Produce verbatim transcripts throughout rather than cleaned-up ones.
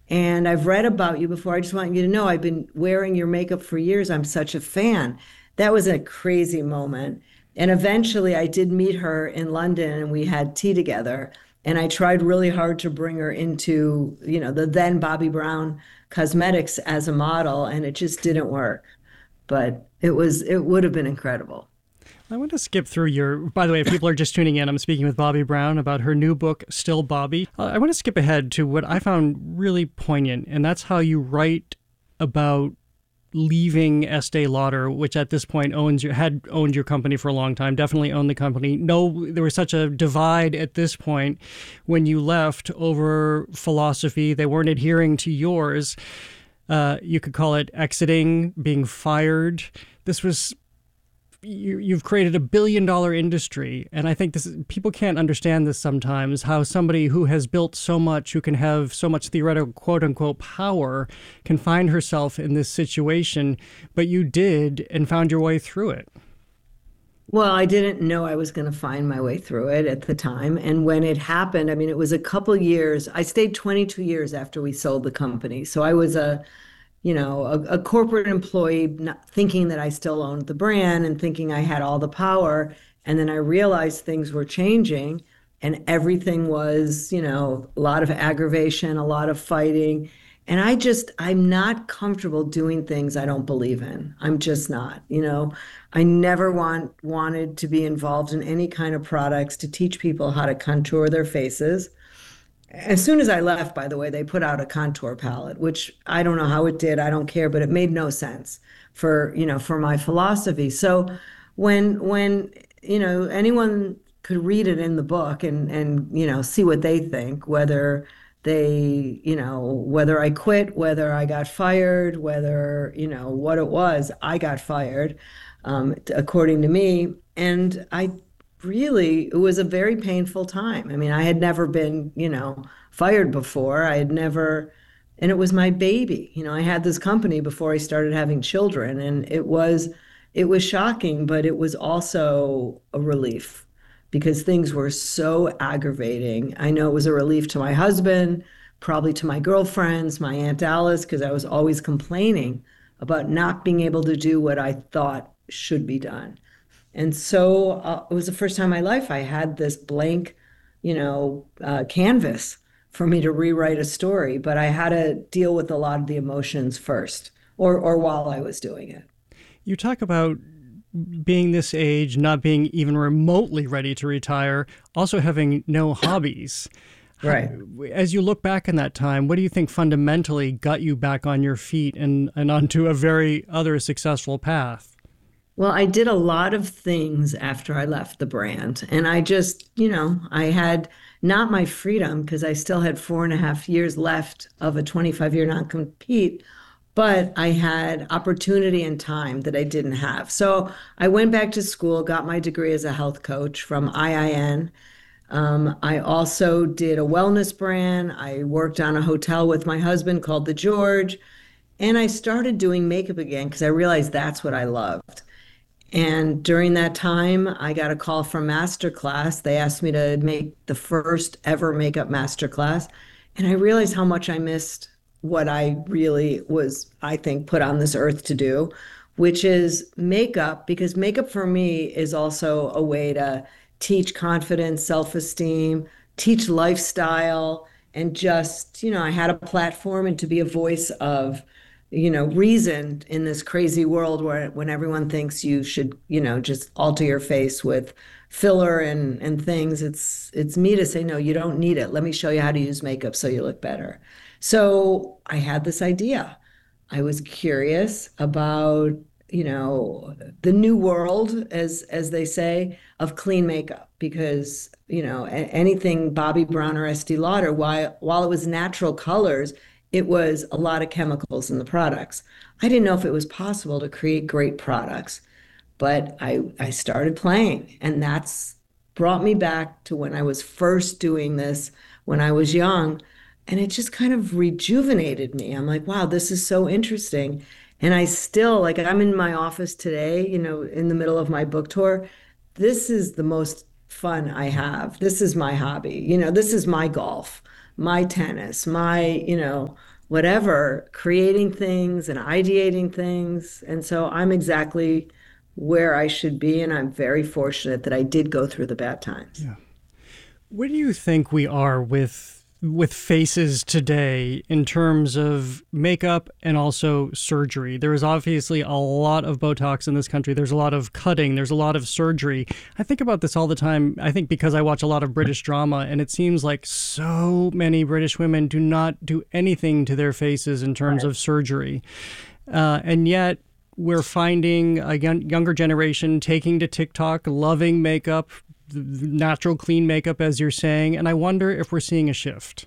And I've read about you before. I just want you to know I've been wearing your makeup for years. I'm such a fan. That was a crazy moment. And eventually I did meet her in London and we had tea together. And I tried really hard to bring her into, you know, the then Bobbi Brown Cosmetics as a model, and it just didn't work. But it was, it would have been incredible. I want to skip through your, by the way, if people are just tuning in, I'm speaking with Bobbi Brown about her new book, Still Bobbi. Uh, I want to skip ahead to what I found really poignant, and that's how you write about leaving Estee Lauder, which at this point owns your, had owned your company for a long time, definitely owned the company. No, there was such a divide at this point when you left over philosophy. They weren't adhering to yours. Uh, you could call it exiting, being fired. This was you, you've created a billion dollar industry. And I think this people can't understand this sometimes, how somebody who has built so much, who can have so much theoretical quote unquote power, can find herself in this situation. But you did and found your way through it. Well, I didn't know I was going to find my way through it at the time. And when it happened, I mean, it was a couple years. I stayed twenty-two years after we sold the company. So I was a you know, a, a corporate employee, not thinking that I still owned the brand and thinking I had all the power. And then I realized things were changing and everything was, you know, a lot of aggravation, a lot of fighting. And I just, I'm not comfortable doing things I don't believe in. I'm just not, you know, I never want wanted to be involved in any kind of products to teach people how to contour their faces. As soon as I left, by the way, they put out a contour palette, which I don't know how it did. I don't care, but it made no sense for, you know, for my philosophy. So when when, you know, anyone could read it in the book and and, you know, see what they think, whether they, you know, whether I quit, whether I got fired, whether, you know, what it was, I got fired, um, according to me. And I really, it was a very painful time. I mean, I had never been, you know, fired before. I had never, and it was my baby. You know, I had this company before I started having children, and it was, it was shocking, but it was also a relief because things were so aggravating. I know it was a relief to my husband, probably to my girlfriends, my Aunt Alice, because I was always complaining about not being able to do what I thought should be done. And so uh, it was the first time in my life I had this blank, you know, uh, canvas for me to rewrite a story, but I had to deal with a lot of the emotions first, or or while I was doing it. You talk about being this age, not being even remotely ready to retire, also having no hobbies. Right. As you look back in that time, what do you think fundamentally got you back on your feet and, and onto a very other successful path? Well, I did a lot of things after I left the brand. And I just, you know, I had not my freedom because I still had four and a half years left of a twenty-five year non-compete, but I had opportunity and time that I didn't have. So I went back to school, got my degree as a health coach from I I N. Um, I also did a wellness brand. I worked on a hotel with my husband called The George. And I started doing makeup again because I realized that's what I loved. And during that time, I got a call from Masterclass. They asked me to make the first ever makeup masterclass. And I realized how much I missed what I really was, I think, put on this earth to do, which is makeup, because makeup for me is also a way to teach confidence, self-esteem, teach lifestyle, and just, you know, I had a platform and to be a voice of you know, reason in this crazy world where when everyone thinks you should, you know, just alter your face with filler and and things, it's it's me to say, no, you don't need it. Let me show you how to use makeup so you look better. So I had this idea. I was curious about, you know, the new world, as as they say, of clean makeup, because, you know, anything Bobbi Brown or Estee Lauder, while while it was natural colors, it was a lot of chemicals in the products. I didn't know if it was possible to create great products, but I, I started playing, and that's brought me back to when I was first doing this when I was young. And it just kind of rejuvenated me. I'm like, wow, this is so interesting. And I still, like, I'm in my office today, you know, in the middle of my book tour. This is the most fun I have. This is my hobby. You know, this is my golf, my tennis, my, you know, whatever, creating things and ideating things. And so I'm exactly where I should be. And I'm very fortunate that I did go through the bad times. Yeah. Where do you think we are with with faces today in terms of makeup and also surgery? There is obviously a lot of Botox in this country. There's a lot of cutting. There's a lot of surgery. I think about this all the time. I think because I watch a lot of British drama, and it seems like so many British women do not do anything to their faces in terms right. of surgery. Uh, and yet we're finding a young, younger generation taking to TikTok, loving makeup, natural, clean makeup, as you're saying. And I wonder if we're seeing a shift.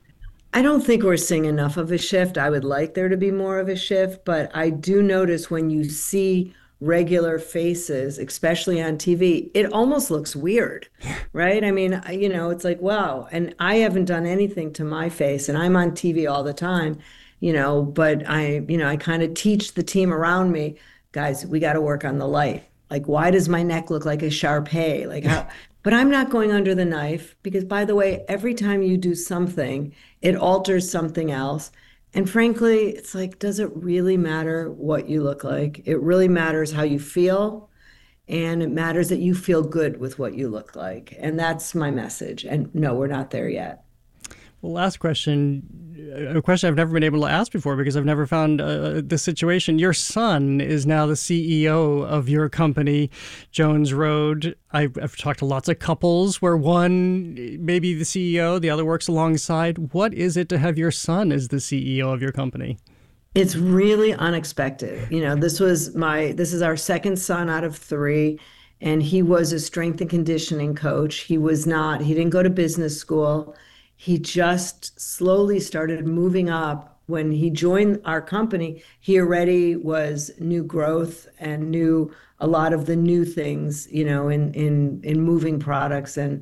I don't think we're seeing enough of a shift. I would like there to be more of a shift, but I do notice when you see regular faces, especially on T V, it almost looks weird, right? I mean, you know, it's like, wow. And I haven't done anything to my face, and I'm on T V all the time, you know, but I, you know, I kind of teach the team around me, guys, we got to work on the light. Like, why does my neck look like a Shar-Pei? Like, how? But I'm not going under the knife because, by the way, every time you do something, it alters something else. And frankly, it's like, does it really matter what you look like? It really matters how you feel. And it matters that you feel good with what you look like. And that's my message. And no, we're not there yet. Well, last question, a question I've never been able to ask before because I've never found uh, this situation. Your son is now the C E O of your company, Jones Road. I've, I've talked to lots of couples where one may be the C E O, the other works alongside. What is it to have your son as the C E O of your company? It's really unexpected. You know, this was my, this is our second son out of three, and he was a strength and conditioning coach. He was not, he didn't go to business school. He just slowly started moving up. When he joined our company, he already was new growth and knew a lot of the new things, you know, in in in moving products. And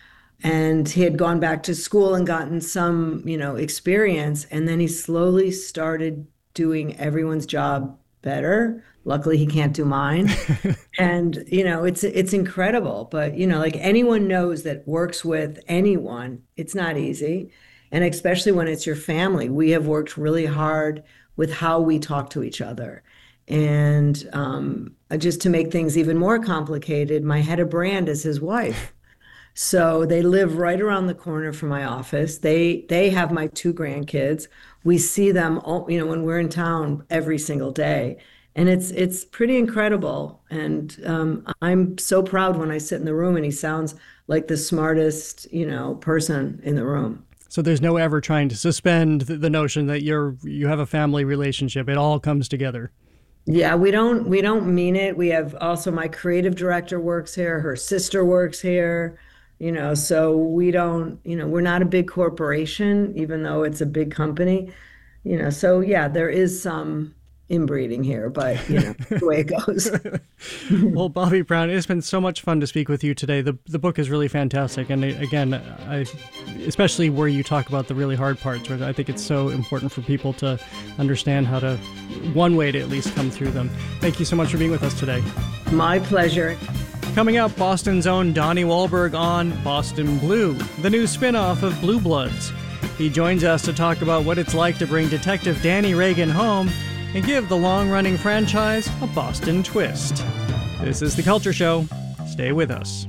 and he had gone back to school and gotten some, you know, experience. And then he slowly started doing everyone's job better. Luckily, he can't do mine. And, you know, it's it's incredible. But, you know, like anyone knows that works with anyone, it's not easy. And especially when it's your family. We have worked really hard with how we talk to each other. And um, just to make things even more complicated, my head of brand is his wife. So they live right around the corner from my office. They they have my two grandkids. We see them, all, you know, when we're in town every single day. And it's it's pretty incredible. And um, I'm so proud when I sit in the room and he sounds like the smartest, you know, person in the room. So there's no ever trying to suspend the notion that you're you have a family relationship. It all comes together. Yeah, we don't we don't mean it. We have also my creative director works here. Her sister works here. You know, so we don't, you know, we're not a big corporation, even though it's a big company. You know, so yeah, there is some inbreeding here, but you know, the way it goes. Well, Bobbi Brown, it's been so much fun to speak with you today. The the book is really fantastic. And again, I, especially where you talk about the really hard parts, where I think it's so important for people to understand how to, one way to at least come through them. Thank you so much for being with us today. My pleasure. Coming up, Boston's own Donnie Wahlberg on Boston Blue, the new spin-off of Blue Bloods. He joins us to talk about what it's like to bring Detective Danny Reagan home and give the long-running franchise a Boston twist. This is The Culture Show. Stay with us.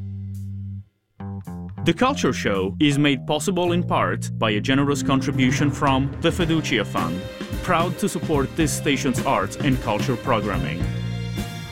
The Culture Show is made possible in part by a generous contribution from the Fiducia Fund, proud to support this station's arts and culture programming.